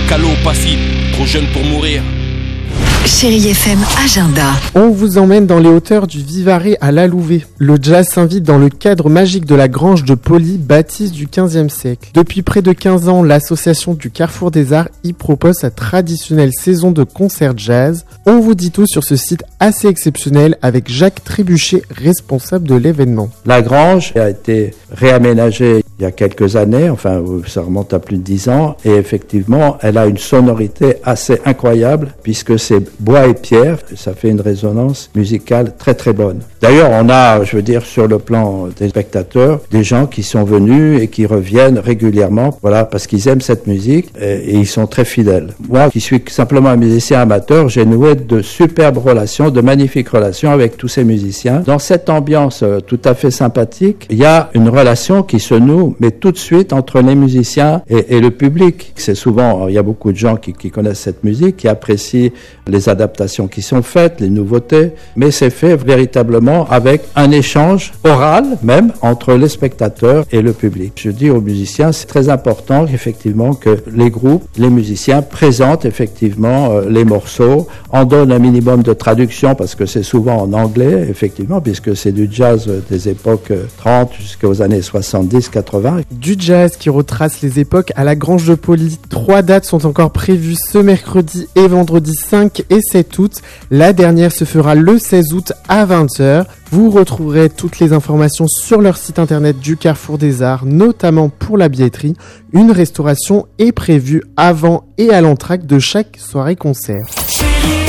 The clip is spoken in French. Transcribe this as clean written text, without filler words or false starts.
Calo au passif, trop jeune pour mourir. Chérie FM Agenda. On vous emmène dans les hauteurs du Vivarais à La Louvet. Le jazz s'invite dans le cadre magique de la Grange de Poly, bâtisse du XVe siècle. Depuis près de 15 ans, l'association du Carrefour des Arts y propose sa traditionnelle saison de concerts jazz. On vous dit tout sur ce site assez exceptionnel avec Jacques Trébuchet, responsable de l'événement. La Grange a été réaménagée il y a quelques années, enfin ça remonte à plus de 10 ans, et effectivement elle a une sonorité assez incroyable puisque c'est bois et pierre, ça fait une résonance musicale très très bonne. D'ailleurs on a, je veux dire, sur le plan des spectateurs, des gens qui sont venus et qui reviennent régulièrement, voilà, parce qu'ils aiment cette musique et ils sont très fidèles. Moi qui suis simplement un musicien amateur, j'ai noué de superbes relations, de magnifiques relations avec tous ces musiciens. Dans cette ambiance tout à fait sympathique, il y a une relation qui se noue, mais tout de suite entre les musiciens et le public. C'est souvent, il y a beaucoup de gens qui connaissent cette musique, qui apprécient les adaptations qui sont faites, les nouveautés, mais c'est fait véritablement avec un échange oral même entre les spectateurs et le public. Je dis aux musiciens, c'est très important effectivement que les groupes, les musiciens présentent effectivement les morceaux, en donnent un minimum de traduction parce que c'est souvent en anglais effectivement, puisque c'est du jazz des époques 30 jusqu'aux années 70-80. Du jazz qui retrace les époques à la Grange de Poly. 3 dates sont encore prévues ce mercredi et vendredi 5 et 7 août. La dernière se fera le 16 août à 20h. Vous retrouverez toutes les informations sur leur site internet du Carrefour des Arts, notamment pour la billetterie. Une restauration est prévue avant et à l'entracte de chaque soirée concert.